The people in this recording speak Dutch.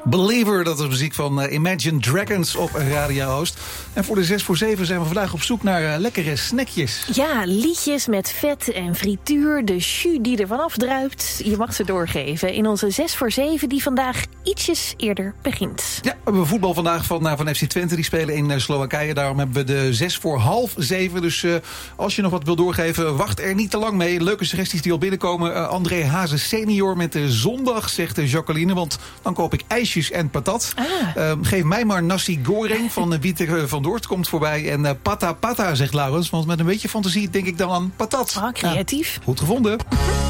Believer, dat is muziek van Imagine Dragons op Radio Oost. En voor de 6 voor 7 zijn we vandaag op zoek naar lekkere snackjes. Ja, liedjes met vet en frituur, de jus die er vanaf druipt. Je mag ze doorgeven in onze 6 voor 7 die vandaag ietsjes eerder begint. Ja, we hebben voetbal vandaag van FC Twente. Die spelen in Slowakije. Daarom hebben we de 6 voor half 7. Dus als je nog wat wil doorgeven, wacht er niet te lang mee. Leuke suggesties die al binnenkomen. André Hazen senior met de zondag, zegt Jacqueline. Want dan koop ik ijsjes en patat. Geef mij maar nasi goreng van Wieter van Doort komt voorbij. En pata pata, zegt Laurens. Want met een beetje fantasie denk ik dan aan patat. Creatief. Goed gevonden.